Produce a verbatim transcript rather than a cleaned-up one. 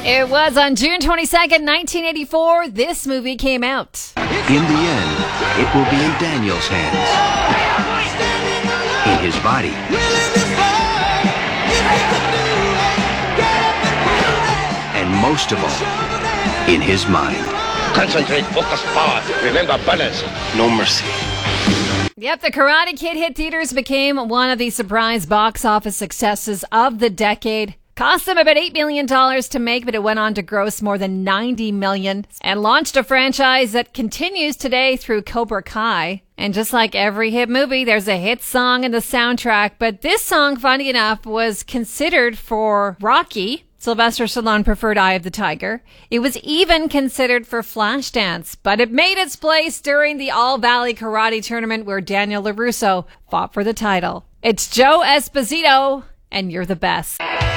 It was on June twenty-second, nineteen eighty-four, this movie came out. In the end, it will be in Daniel's hands. In his body. And most of all, in his mind. Concentrate, focus, power. Remember balance. No mercy. Yep, The Karate Kid hit theaters, became one of the surprise box office successes of the decade. Cost them about eight million dollars to make, but it went on to gross more than ninety million dollars and launched a franchise that continues today through Cobra Kai. And just like every hit movie, there's a hit song in the soundtrack. But this song, funny enough, was considered for Rocky. Sylvester Stallone preferred Eye of the Tiger. It was even considered for Flashdance, but it made its place during the All Valley Karate Tournament where Daniel LaRusso fought for the title. It's Joe Esposito, and you're the best.